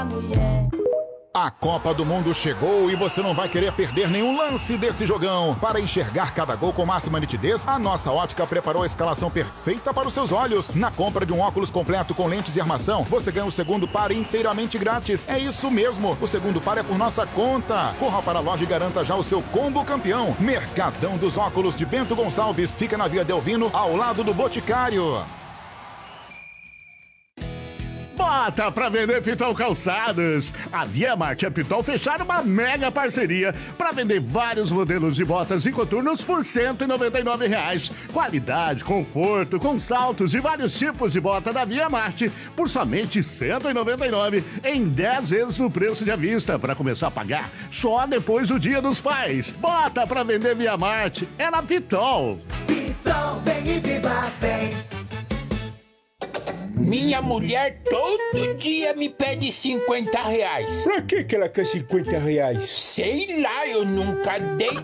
A Copa do Mundo chegou e você não vai querer perder nenhum lance desse jogão. Para enxergar cada gol com máxima nitidez, a nossa ótica preparou a escalação perfeita para os seus olhos. Na compra de um óculos completo com lentes e armação, você ganha o segundo par inteiramente grátis. É isso mesmo, o segundo par é por nossa conta. Corra para a loja e garanta já o seu combo campeão. Mercadão dos Óculos de Bento Gonçalves fica na Via Delvino, ao lado do Boticário. Bota pra vender Pitol Calçados. A Via Marte e a Pitol fecharam uma mega parceria para vender vários modelos de botas e coturnos por R$ 199. Qualidade, conforto, com saltos e vários tipos de bota da Via Marte por somente R$ 199 em 10 vezes no preço de à vista para começar a pagar só depois do Dia dos Pais. Bota pra vender Via Marte é na Pitol. Pitol, vem e viva bem. Minha mulher todo dia me pede R$ 50. Pra que ela quer R$ 50? Sei lá, eu nunca dei.